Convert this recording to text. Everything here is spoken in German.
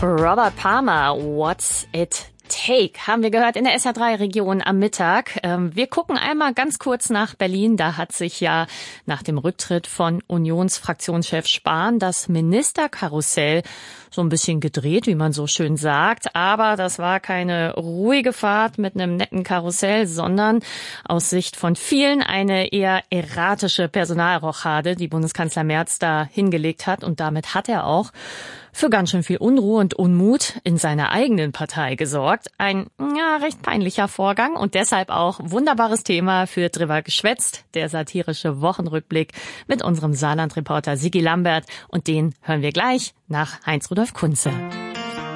Robert Palmer, What's It Take, haben wir gehört in der SR3-Region am Mittag. Wir gucken einmal ganz kurz nach Berlin. Da hat sich ja nach dem Rücktritt von Unionsfraktionschef Spahn das Ministerkarussell so ein bisschen gedreht, wie man so schön sagt. Aber das war keine ruhige Fahrt mit einem netten Karussell, sondern aus Sicht von vielen eine eher erratische Personalrochade, die Bundeskanzler Merz da hingelegt hat. Und damit hat er auch für ganz schön viel Unruhe und Unmut in seiner eigenen Partei gesorgt. Ein recht peinlicher Vorgang und deshalb auch wunderbares Thema für Drüber geschwätzt, der satirische Wochenrückblick mit unserem Saarland-Reporter Sigi Lambert. Und den hören wir gleich nach Heinz-Rudolf Kunze.